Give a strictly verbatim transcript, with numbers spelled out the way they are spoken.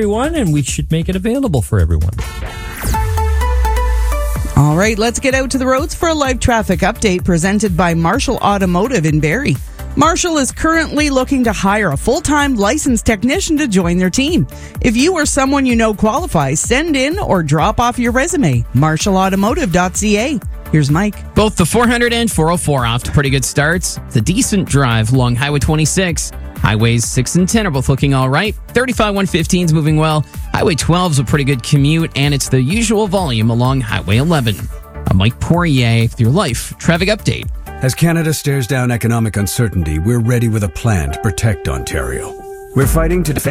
everyone, and we should make it available for everyone. All right, let's get out to the roads for a live traffic update presented by Marshall Automotive in Barrie. Marshall is currently looking to hire a full-time licensed technician to join their team. If you or someone you know qualifies, send in or drop off your resume. marshall automotive dot c a. Here's Mike. Both the four hundred and four oh four off to pretty good starts. It's a decent drive along Highway twenty-six. Highways six and ten are both looking all right. thirty-five one fifteen is moving well. Highway twelve is a pretty good commute, and it's the usual volume along Highway eleven. I'm Mike Poirier with your Life Traffic Update. As Canada stares down economic uncertainty, we're ready with a plan to protect Ontario. We're fighting to defend